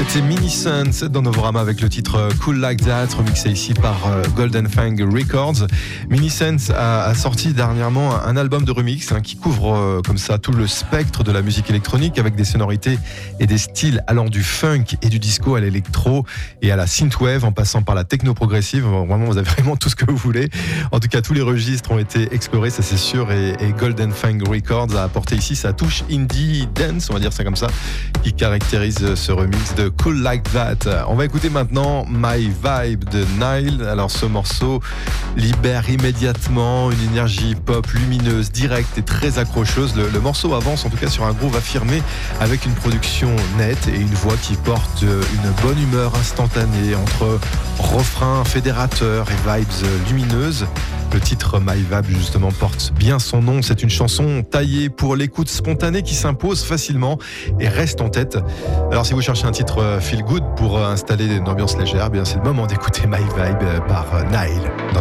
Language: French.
C'était Miniscence dans Novorama avec le titre Cool Like That, remixé ici par Golden Fang Records. Miniscence a sorti dernièrement un album de remix qui couvre comme ça tout le spectre de la musique électronique avec des sonorités et des styles allant du funk et du disco à l'électro et à la synthwave en passant par la techno progressive. Vraiment, vous avez vraiment tout ce que vous voulez. En tout cas, tous les registres ont été explorés, ça c'est sûr, et Golden Fang Records a apporté ici sa touche indie dance, on va dire ça comme ça, qui caractérise ce remix de Cool Like That. On va écouter maintenant My Vibe de Nile. Alors ce morceau libère immédiatement une énergie pop lumineuse, directe et très accrocheuse. Le morceau avance en tout cas sur un groove affirmé avec une production nette et une voix qui porte une bonne humeur instantanée entre refrain fédérateur et vibes lumineuses. Le titre My Vibe justement porte bien son nom. C'est une chanson taillée pour l'écoute spontanée qui s'impose facilement et reste en tête. Alors si vous cherchez un titre feel good pour installer une ambiance légère, bien c'est le moment d'écouter My Vibe par Nile.